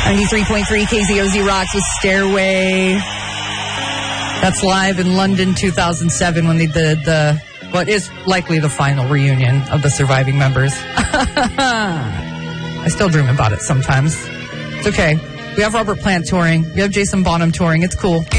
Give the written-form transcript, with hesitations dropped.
93.3 KZOZ rocks with Stairway. That's live in London 2007 when they did what is likely the final reunion of the surviving members. I still dream about it sometimes. It's okay. We have Robert Plant touring. We have Jason Bonham touring. It's cool.